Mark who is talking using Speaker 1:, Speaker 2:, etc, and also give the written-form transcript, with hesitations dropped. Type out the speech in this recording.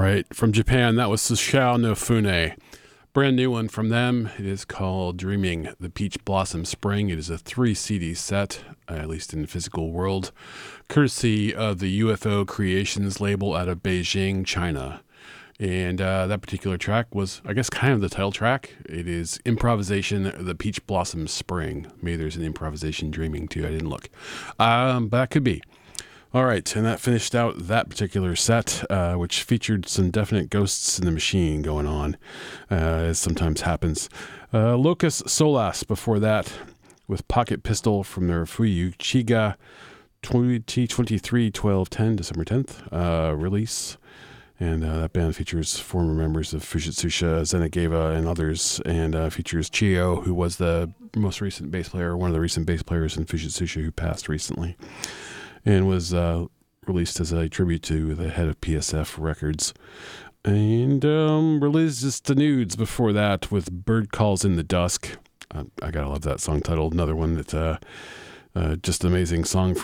Speaker 1: right, from Japan, that was Sushao no Fune. Brand new one from them. It is called Dreaming the Peach Blossom Spring. It is a 3 CD set, at least in the physical world, courtesy of the UFO Creations label out of Beijing, China. And that particular track was, I guess, kind of the title track. It is Improvisation, the Peach Blossom Spring. Maybe there's an improvisation dreaming too. I didn't look. But that could be. All right, and that finished out that particular set, which featured some definite Ghosts in the Machine going on, as sometimes happens. Locus Solas before that, with Pocket Pistol from their Fuyu Chiga 2023-12-10, December 10th release. And that band features former members of Fujitsusha, Zenigeva, and others, and features Chio, who was the most recent bass player, one of the recent bass players in Fujitsusha who passed recently, and was released as a tribute to the head of PSF Records. And Religious to Nudes before that with Bird Calls in the Dusk. I gotta love that song title. Another one that just an amazing song